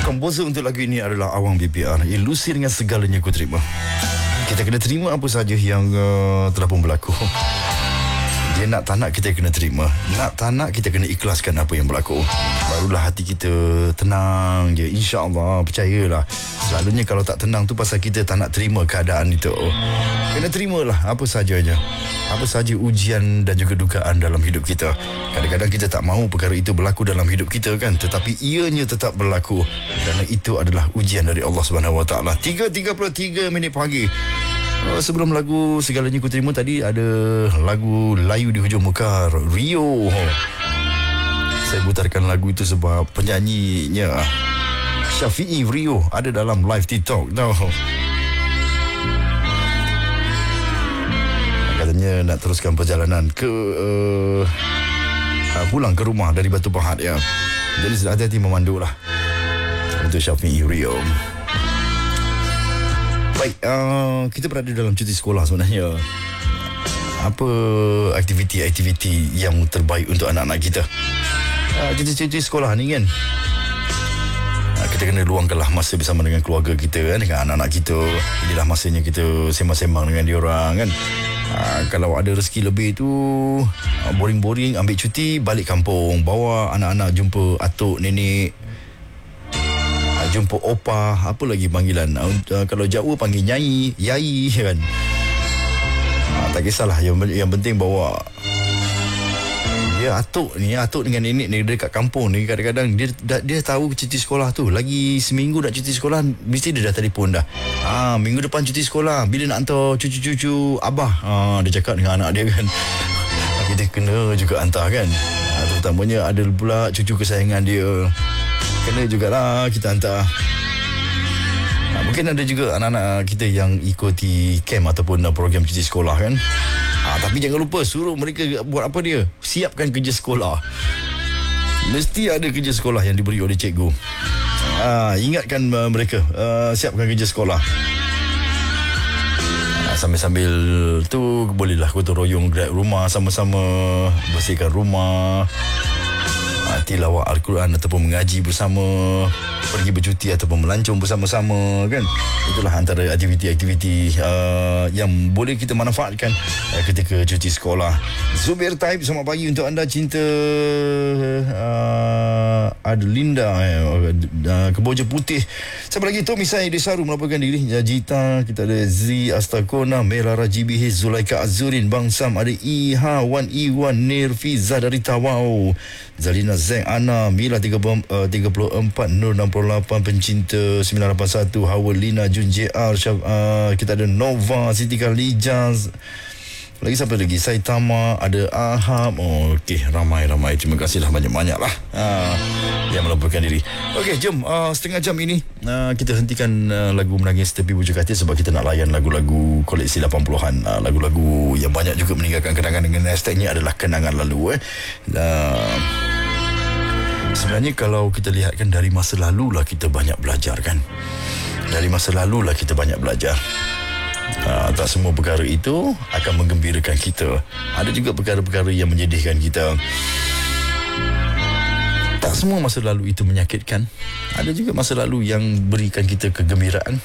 Komposer untuk lagu ini adalah Awang BPR. Ilusi dengan segalanya ku terima. Kita kena terima apa saja yang telah pun berlaku. Dia nak tak nak kita kena terima. Nak tak nak kita kena ikhlaskan apa yang berlaku. Barulah hati kita tenang je. InsyaAllah, percayalah. Selalunya kalau tak tenang tu pasal kita tak nak terima keadaan itu. Kena terimalah apa sajanya. Apa saja ujian dan juga dugaan dalam hidup kita. Kadang-kadang kita tak mahu perkara itu berlaku dalam hidup kita kan, tetapi ianya tetap berlaku kerana itu adalah ujian dari Allah Subhanahu Wa Taala. 3:33 pagi. Sebelum lagu Segalanya Ku Terima tadi ada lagu Layu di Hujung Mekar, Rio. Saya putarkan lagu itu sebab penyanyinya Syafi'i Rio ada dalam live TikTok tau. Katanya nak teruskan perjalanan ke pulang ke rumah dari Batu Pahat ya. Jadi sudah hati-hati memandu lah untuk Syafi'i Rio. Baik, kita berada dalam cuti sekolah sebenarnya. Apa aktiviti-aktiviti yang terbaik untuk anak-anak kita? Cuti sekolah ni kan, kita kena luangkanlah masa bersama dengan keluarga kita kan, dengan anak-anak kita. Inilah masanya kita sembang-sembang dengan diorang kan. Kalau ada rezeki lebih tu, boring-boring ambil cuti, balik kampung, bawa anak-anak jumpa atuk, nenek, jumpa opa, apa lagi panggilan. Kalau Jawa panggil nyai, yai kan. Tak kisahlah, yang penting bawa. Dia atuk dengan nenek ni dekat kampung ni, kadang-kadang dia tahu cuti sekolah tu lagi seminggu nak cuti sekolah, mesti dia dah telefon dah. Minggu depan cuti sekolah, bila nak hantar cucu-cucu abah, dia cakap dengan anak dia kan. Kita kena juga hantar kan. Terutamanya ada pula cucu kesayangan dia, kena jugalah kita hantar. Mungkin ada juga anak-anak kita yang ikuti camp ataupun program cuti sekolah kan. Tapi jangan lupa suruh mereka buat apa dia, siapkan kerja sekolah. Mesti ada kerja sekolah yang diberi oleh cikgu. Ingatkan mereka siapkan kerja sekolah. Sambil-sambil tu bolehlah gotong royong gerak rumah sama-sama, bersihkan rumah, tilawah Al-Quran ataupun mengaji bersama, pergi bercuti ataupun melancong bersama-sama kan. Itulah antara aktiviti-aktiviti yang boleh kita manfaatkan ketika cuti sekolah. Zubir Taib, selamat pagi untuk anda. Cinta Adelinda Keboja Putih. Siapa lagi? Tommy Sai Desaru melaporkan diri. Jita, kita ada Z Astakona, Merah Rajibihi, Zulaika Azurin, Bang Sam, ada Iha Wan Iwan Nirfiza dari Tawau, Zalina Zeng Ana, Mila 34, Nur 68, Pencinta 981, Hawa Lina, Jun JR, kita ada Nova, Siti Khalijah. Lagi siapa lagi? Saitama, ada Ahab. Okey, ramai. Terima kasihlah banyak-banyak lah yang melaporkan diri. Okey, jom setengah jam ini kita hentikan lagu Menangis Tepi Bujur Katil sebab kita nak layan lagu-lagu koleksi 80-an. Lagu-lagu yang banyak juga meninggalkan kenangan, dengan hashtagnya adalah kenangan lalu. Sebenarnya kalau kita lihatkan dari masa lalu lah kita banyak belajar kan. Dari masa lalu lah kita banyak belajar. Tak semua perkara itu akan menggembirakan kita. Ada juga perkara-perkara yang menyedihkan kita. Tak semua masa lalu itu menyakitkan. Ada juga masa lalu yang berikan kita kegembiraan.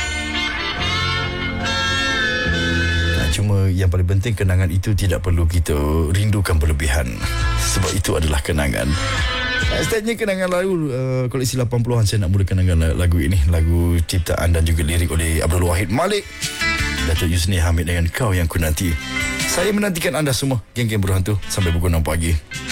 Cuma yang paling penting, kenangan itu tidak perlu kita rindukan berlebihan, sebab itu adalah kenangan. Hashtagnya kenangan lalu, koleksi 80-an. Saya nak mulakan dengan lagu ini, lagu ciptaan dan juga lirik oleh Abdul Wahid Malik, Datuk Yusni Hamid dengan Kau Yang Ku Nanti. Saya menantikan anda semua, geng-geng berhantu, sampai pukul 6 pagi.